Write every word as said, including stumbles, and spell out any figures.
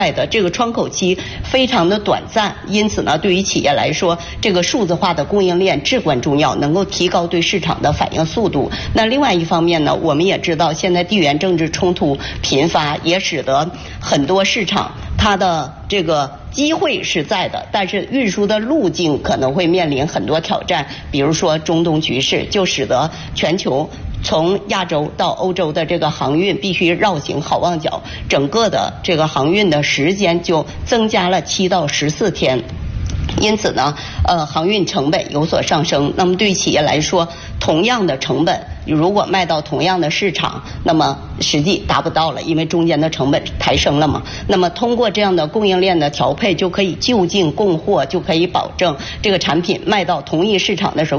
的这个窗口期非常的短暂，因此呢，对于企业来说，这个数字化的供应链至关重要，能够提高对市场的反应速度。那另外一方面呢，我们也知道现在地缘政治冲突频发，也使得很多市场它的这个机会是在的，但是运输的路径可能会面临很多挑战，比如说中东局势，就使得全球从亚洲到欧洲的这个航运必须绕行好望角，整个的这个航运的时间就增加了七到十四天。因此呢，呃，航运成本有所上升。那么对企业来说，同样的成本，如果卖到同样的市场，那么实际达不到了，因为中间的成本抬升了嘛。那么通过这样的供应链的调配，就可以就近供货，就可以保证这个产品卖到同一市场的时候。